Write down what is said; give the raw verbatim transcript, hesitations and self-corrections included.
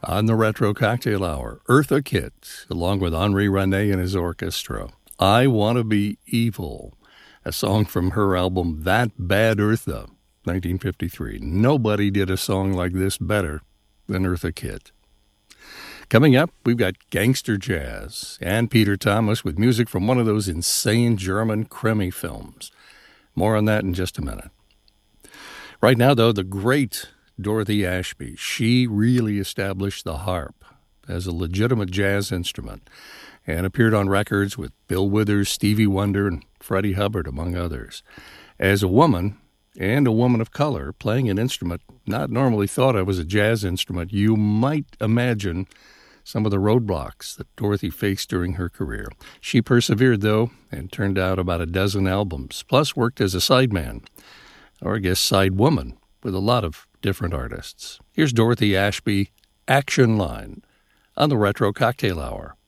On the Retro Cocktail Hour, Eartha Kitt, along with Henri René and his orchestra. I Want to Be Evil, a song from her album That Bad Eartha, nineteen fifty-three. Nobody did a song like this better than Eartha Kitt. Coming up, we've got gangster jazz and Peter Thomas with music from one of those insane German Krimi films. More on that in just a minute. Right now, though, the great Dorothy Ashby. She really established the harp as a legitimate jazz instrument and appeared on records with Bill Withers, Stevie Wonder, and Freddie Hubbard, among others. As a woman, and a woman of color, playing an instrument not normally thought of as a jazz instrument, you might imagine some of the roadblocks that Dorothy faced during her career. She persevered, though, and turned out about a dozen albums, plus worked as a sideman, or I guess side woman, with a lot of different artists. Here's Dorothy Ashby, Action Line, on the Retro Cocktail Hour.